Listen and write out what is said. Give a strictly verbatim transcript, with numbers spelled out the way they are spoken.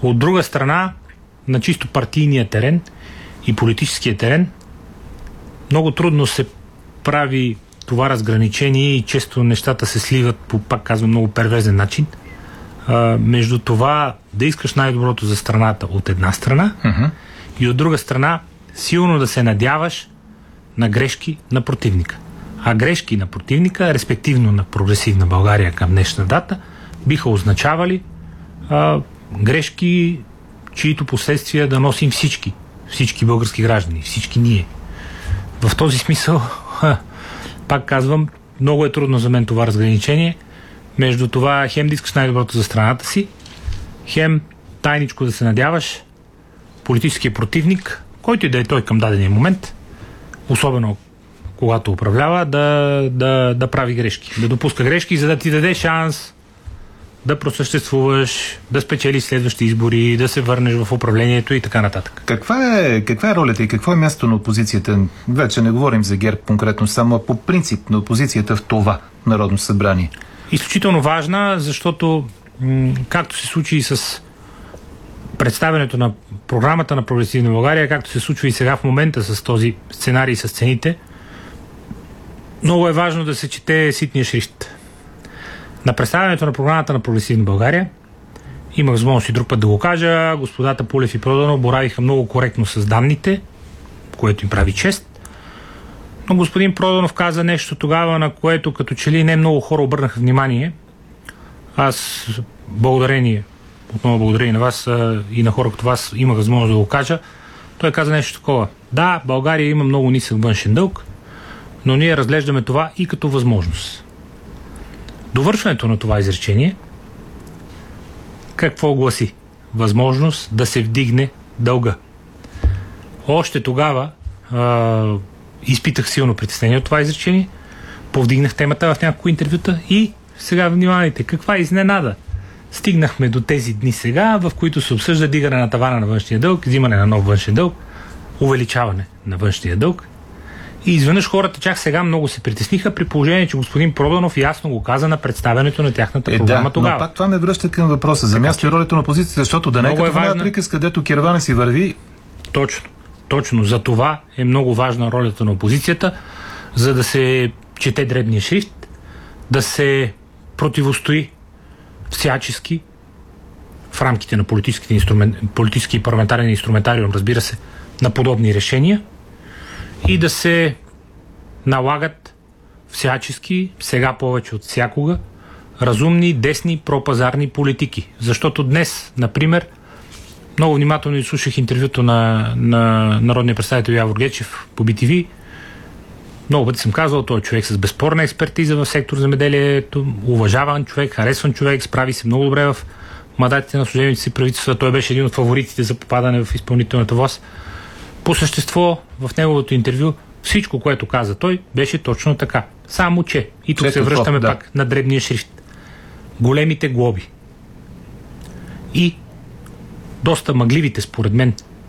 От друга страна, на чисто партийния терен и политическия терен много трудно се прави това разграничение и често нещата се сливат по, пак казвам, много перверзен начин. А, между това да искаш най-доброто за страната от една страна uh-huh. и от друга страна силно да се надяваш на грешки на противника. А грешки на противника, респективно на прогресивна България към днешна дата, биха означавали а, грешки, чието последствия да носим всички, всички български граждани, всички ние. В този смисъл, ха, пак казвам, много е трудно за мен това разграничение между това хем да искаш най-доброто за страната си, хем тайничко да се надяваш политическия противник, който и да е той към дадения момент, особено когато управлява, да, да, да прави грешки. Да допуска грешки, за да ти даде шанс да просъществуваш, да спечелиш следващи избори, да се върнеш в управлението и така нататък. Каква е, каква е ролята и какво е мястото на опозицията? Вече не говорим за ГЕРБ конкретно, само по принцип на опозицията в това Народно събрание. Изключително важна, защото м- както се случи и с представянето на програмата на Прогресивна България, както се случва и сега в момента с този сценарий с цените, много е важно да се чете ситния шрифт. На представянето на програмата на Прогресивна България имах възможност и друг път да го кажа. Господата Пулев и Проданов боравиха много коректно с данните, което им прави чест. Но господин Проданов каза нещо тогава, на което като че ли не много хора обърнаха внимание. Аз благодарение, отново благодарение на вас и на хора като вас, имах възможност да го кажа. Той каза нещо такова. Да, България има много нисък външен дълг, но ние разглеждаме това и като възможност. Довършването на това изречение какво гласи? Възможност да се вдигне дълга. Още тогава а, изпитах силно притеснение от това изречение, повдигнах темата в няколко интервюта и сега внимавайте, каква изненада. Стигнахме до тези дни сега, в които се обсъжда дигане на тавана на външния дълг, взимане на нов външен дълг, увеличаване на външния дълг. И изведнъж хората чак сега много се притесниха, при положение, че господин Проданов ясно го каза на представянето на тяхната е, програма да, тогава. Но пак това ме връща към въпроса за място и ролята на опозицията, защото да не е като една приказка, където кервана си върви. Точно, точно. За това е много важна ролята на опозицията, за да се чете дребния шрифт, да се противостои всячески в рамките на политическите инструмент, политически и парламентарен инструментариум, разбира се, на подобни решения и да се налагат всячески, сега повече от всякога, разумни, десни, пропазарни политики. Защото днес, например, много внимателно изслушах интервюто на, на народния представител Явор Гечев по Би Ти Ви. Много пъти съм казвал, той е човек с безспорна експертиза в сектор земеделието, уважаван човек, харесван човек, справи се много добре в мандатите на служебните си правителства. Той беше един от фаворитите за попадане в изпълнителната власт. По същество, в неговото интервю, всичко, което каза той, беше точно така. Само че, и тук Чето се връщаме да. пак на дребния шрифт. Големите глоби и доста мъгливите, според мен,